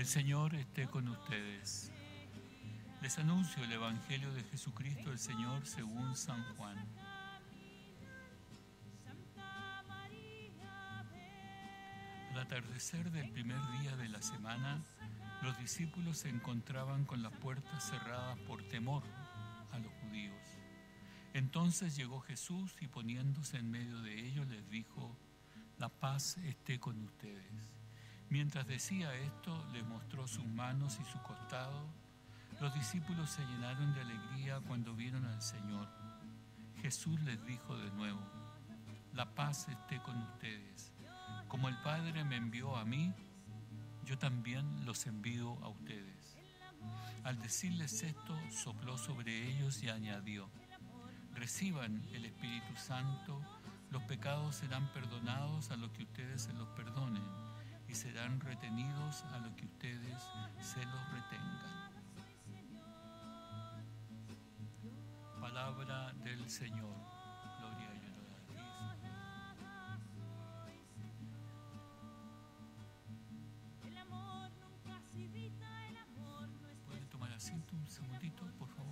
Señor esté con ustedes. Les anuncio el Evangelio de Jesucristo el Señor según San Juan. Al atardecer del primer día de la semana, los discípulos se encontraban con las puertas cerradas por temor a los judíos. Entonces llegó Jesús y poniéndose en medio de ellos les dijo: «La paz esté con ustedes». Mientras decía esto, les mostró sus manos y su costado. Los discípulos se llenaron de alegría cuando vieron al Señor. Jesús les dijo de nuevo: «La paz esté con ustedes. Como el Padre me envió a mí, yo también los envío a ustedes». Al decirles esto, sopló sobre ellos y añadió: «Reciban el Espíritu Santo, los pecados serán perdonados a los que ustedes se los perdonen, y serán retenidos a los que ustedes se los retengan». Palabra del Señor. Gloria y honor a ti, Señor. ¿Pueden tomar asiento un segundito, por favor?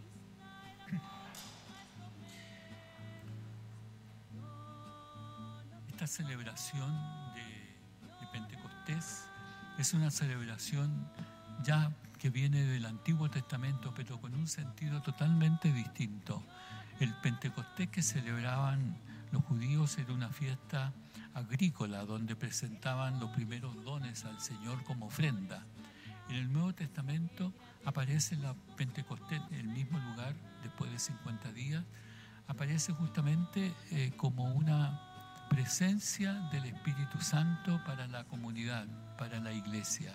Esta celebración de Pentecostés es una celebración ya que viene del Antiguo Testamento, pero con un sentido totalmente distinto. El Pentecostés que celebraban los judíos era una fiesta agrícola donde presentaban los primeros dones al Señor como ofrenda. En el Nuevo Testamento aparece la Pentecostés en el mismo lugar, después de 50 días, aparece justamente como una presencia del Espíritu Santo para la comunidad, para la iglesia.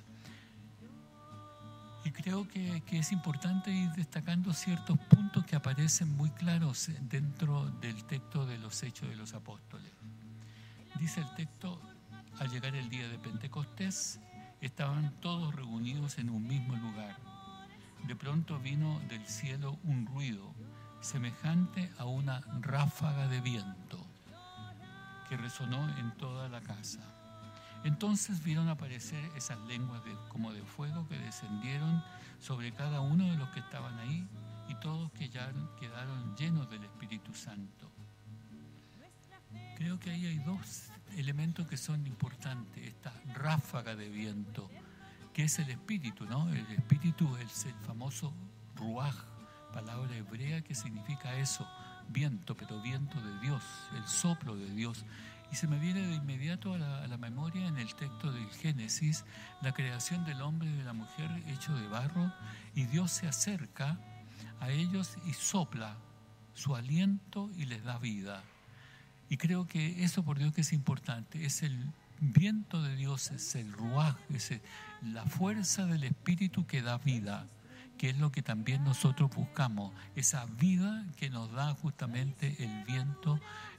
Y creo que es importante ir destacando ciertos puntos que aparecen muy claros dentro del texto de los Hechos de los Apóstoles. Dice el texto: al llegar el día de Pentecostés, estaban todos reunidos en un mismo lugar. De pronto vino del cielo un ruido semejante a una ráfaga de viento que resonó en toda la casa. Entonces vieron aparecer esas lenguas como de fuego que descendieron sobre cada uno de los que estaban ahí, y todos quedaron llenos del Espíritu Santo. Creo que ahí hay dos elementos que son importantes. Esta ráfaga de viento, que es el Espíritu, ¿no? El Espíritu es el famoso ruaj, palabra hebrea que significa eso, viento, pero viento de Dios, el soplo de Dios. Y se me viene de inmediato a la memoria en el texto del Génesis, la creación del hombre y de la mujer hecho de barro, y Dios se acerca a ellos y sopla su aliento y les da vida. Y creo que eso, por Dios, que es importante, es el viento de Dios, es el ruaj, es la fuerza del Espíritu que da vida, que es lo que también nosotros buscamos, esa vida que nos da justamente el viento,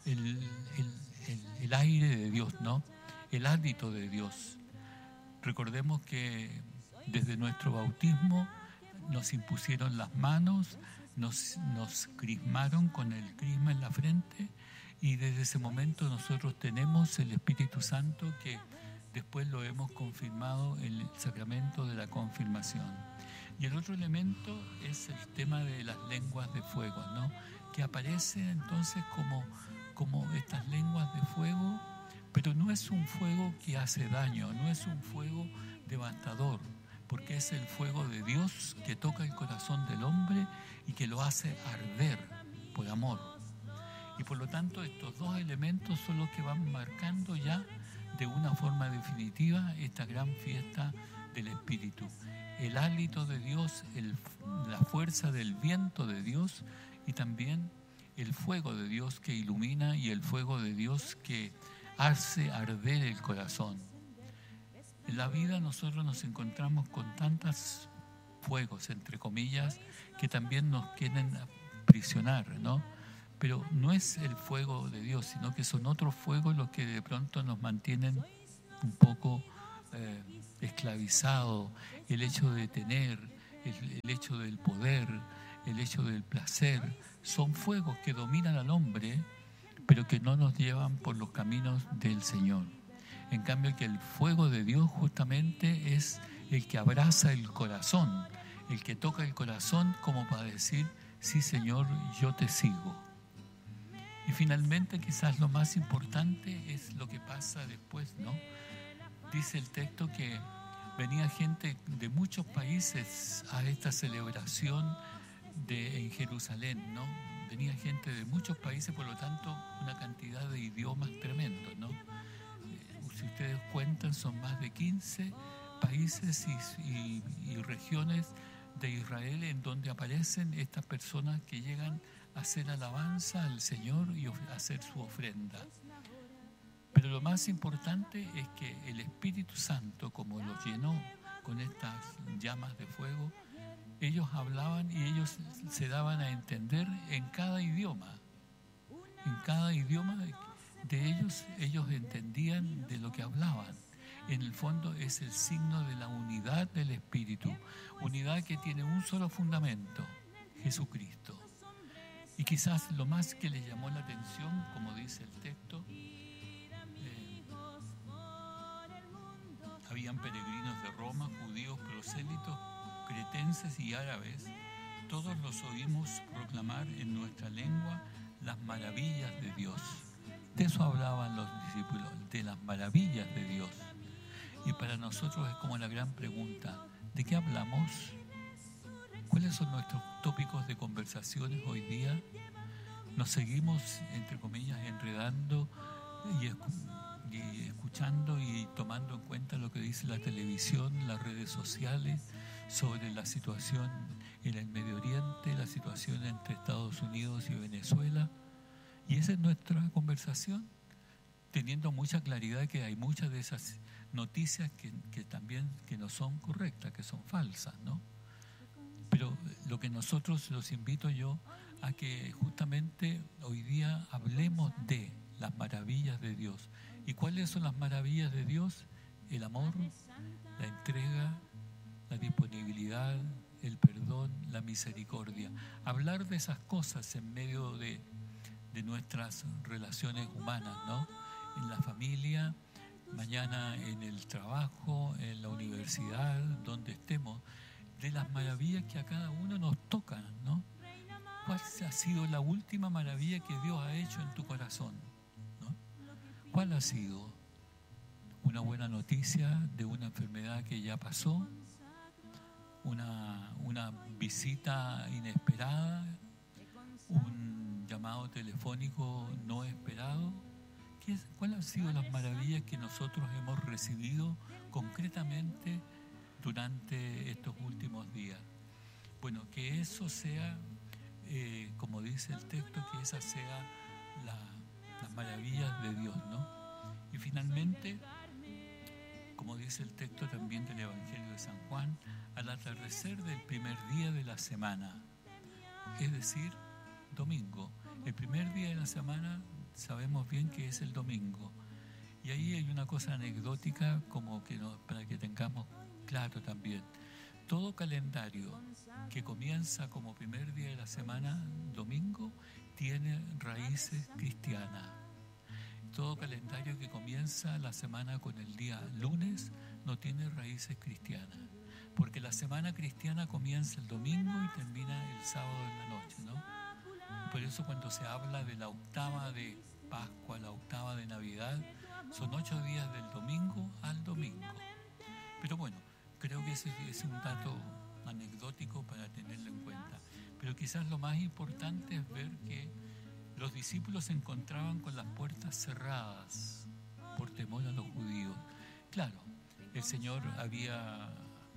el aire de Dios, ¿no? El hálito de Dios. Recordemos que desde nuestro bautismo nos impusieron las manos, nos crismaron con el crisma en la frente, y desde ese momento nosotros tenemos el Espíritu Santo, que después lo hemos confirmado en el sacramento de la confirmación. Y el otro elemento es el tema de las lenguas de fuego, ¿no? Que aparece entonces como estas lenguas de fuego, pero no es un fuego que hace daño, no es un fuego devastador, porque es el fuego de Dios que toca el corazón del hombre y que lo hace arder por amor. Y por lo tanto estos dos elementos son los que van marcando ya de una forma definitiva esta gran fiesta del Espíritu. El hálito de Dios, la fuerza del viento de Dios, y también el fuego de Dios que ilumina y el fuego de Dios que hace arder el corazón. En la vida nosotros nos encontramos con tantos fuegos, entre comillas, que también nos quieren aprisionar, ¿no? Pero no es el fuego de Dios, sino que son otros fuegos los que de pronto nos mantienen un poco esclavizados. El hecho de tener, el hecho del poder, el hecho del placer, son fuegos que dominan al hombre, pero que no nos llevan por los caminos del Señor. En cambio, que el fuego de Dios justamente es el que abraza el corazón, el que toca el corazón como para decir, sí Señor, yo te sigo. Y finalmente quizás lo más importante es lo que pasa después, ¿no? Dice el texto que venía gente de muchos países a esta celebración en Jerusalén, ¿no? Venía gente de muchos países, por lo tanto, una cantidad de idiomas tremendos, ¿no? Si ustedes cuentan, son más de 15 países y regiones de Israel en donde aparecen estas personas que llegan a hacer alabanza al Señor y a hacer su ofrenda. Pero lo más importante es que el Espíritu Santo, como los llenó con estas llamas de fuego, ellos hablaban y ellos se daban a entender en cada idioma. En cada idioma de ellos entendían de lo que hablaban. En el fondo es el signo de la unidad del Espíritu, unidad que tiene un solo fundamento, Jesucristo. Y quizás lo más que les llamó la atención, como dice el texto, habían peregrinos de Roma, judíos, prosélitos, cretenses y árabes. Todos los oímos proclamar en nuestra lengua las maravillas de Dios. De eso hablaban los discípulos, de las maravillas de Dios. Y para nosotros es como la gran pregunta, ¿de qué hablamos? ¿Cuáles son nuestros tópicos de conversaciones hoy día? ¿Nos seguimos, entre comillas, enredando y escuchando y tomando en cuenta lo que dice la televisión, las redes sociales, sobre la situación en el Medio Oriente, la situación entre Estados Unidos y Venezuela? Y esa es nuestra conversación, teniendo mucha claridad que hay muchas de esas noticias que también que no son correctas, que son falsas, ¿no? Pero lo que nosotros los invito yo a que justamente hoy día hablemos de las maravillas de Dios. ¿Y cuáles son las maravillas de Dios? El amor, la entrega, la disponibilidad, el perdón, la misericordia. Hablar de esas cosas en medio de nuestras relaciones humanas, ¿no? En la familia, mañana en el trabajo, en la universidad, donde estemos, de las maravillas que a cada uno nos tocan, ¿no? ¿Cuál ha sido la última maravilla que Dios ha hecho en tu corazón, ¿no? ¿Cuál ha sido? ¿Una buena noticia de una enfermedad que ya pasó? ¿Una visita inesperada? ¿Un llamado telefónico no esperado? ¿Cuáles han sido las maravillas que nosotros hemos recibido concretamente durante estos últimos días? Bueno, que eso sea, como dice el texto, que esas sean las maravillas de Dios, ¿no? Y finalmente, como dice el texto también del Evangelio de San Juan, al atardecer del primer día de la semana, es decir, domingo. El primer día de la semana sabemos bien que es el domingo. Y ahí hay una cosa anecdótica como que para que tengamos claro también. Todo calendario que comienza como primer día de la semana, domingo, tiene raíces cristianas. Todo calendario que comienza la semana con el día lunes no tiene raíces cristianas. Porque la semana cristiana comienza el domingo y termina el sábado en la noche, ¿no? Por eso cuando se habla de la octava de Pascua, la octava de Navidad, son 8 días del domingo al domingo. Pero bueno, creo que ese es un dato anecdótico para tenerlo en cuenta. Pero quizás lo más importante es ver que los discípulos se encontraban con las puertas cerradas por temor a los judíos. Claro, el Señor había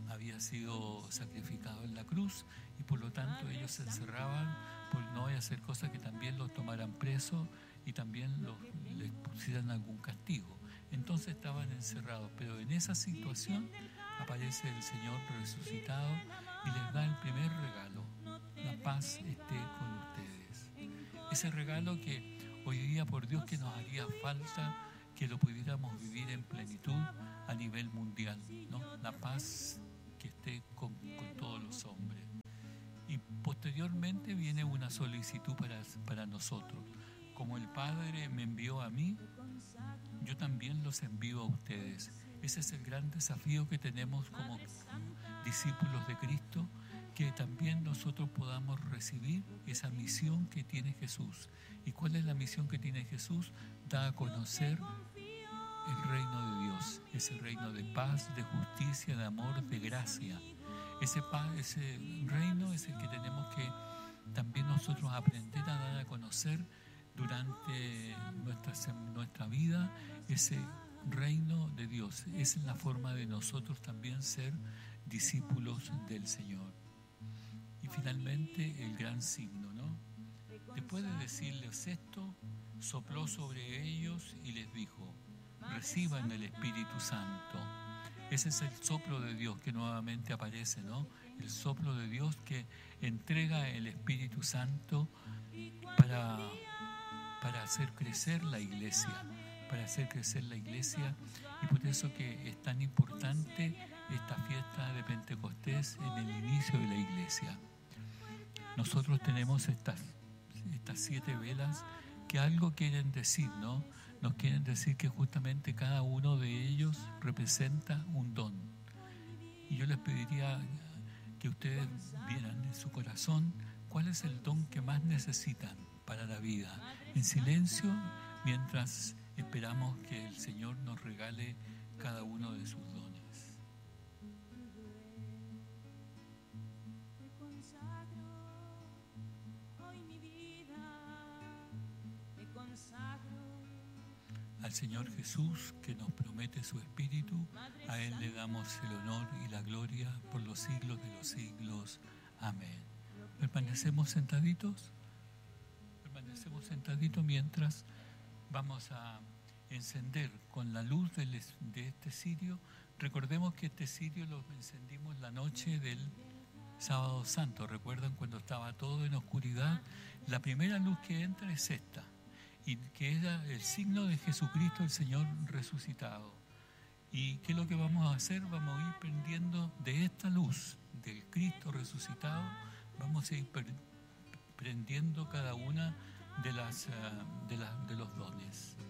sido sacrificado en la cruz y por lo tanto ellos se encerraban por no hacer cosas que también los tomaran presos y también les pusieran algún castigo. Entonces estaban encerrados, pero en esa situación aparece el Señor resucitado y les da el primer regalo: la paz esté con ustedes. Ese regalo que hoy día, por Dios, que nos haría falta que lo pudiéramos vivir en plenitud a nivel mundial, ¿no? La paz que esté con todos los hombres. Y posteriormente viene una solicitud para nosotros. Como el Padre me envió a mí, yo también los envío a ustedes. Ese es el gran desafío que tenemos como discípulos de Cristo, que también nosotros podamos recibir esa misión que tiene Jesús. ¿Y cuál es la misión que tiene Jesús? Da a conocer el reino de Dios, ese reino de paz, de justicia, de amor, de gracia. Ese reino es el que tenemos que también nosotros aprender a dar a conocer durante nuestra vida, ese reino de Dios. Es la forma de nosotros también ser discípulos del Señor. Y finalmente el gran signo, ¿no? Después de decirles esto, sopló sobre ellos y les dijo: reciban el Espíritu Santo. Ese es el soplo de Dios que nuevamente aparece, ¿no? El soplo de Dios que entrega el Espíritu Santo para hacer crecer la iglesia, y por eso que es tan importante esta fiesta de Pentecostés en el inicio de la iglesia. Nosotros tenemos estas 7 velas que algo quieren decir, ¿no? Nos quieren decir que justamente cada uno de ellos representa un don. Y yo les pediría que ustedes vieran en su corazón cuál es el don que más necesitan para la vida, en silencio, mientras esperamos que el Señor nos regale cada uno de sus dones. Al Señor Jesús, que nos promete su Espíritu, a Él le damos el honor y la gloria por los siglos de los siglos. Amén. ¿Permanecemos sentaditos? Permanecemos sentaditos mientras vamos a encender con la luz de este cirio. Recordemos que este cirio lo encendimos la noche del Sábado Santo. ¿Recuerdan cuando estaba todo en oscuridad? La primera luz que entra es esta, y que era el signo de Jesucristo, el Señor resucitado. ¿Y qué es lo que vamos a hacer? Vamos a ir prendiendo de esta luz del Cristo resucitado, vamos a ir prendiendo cada una de los dones.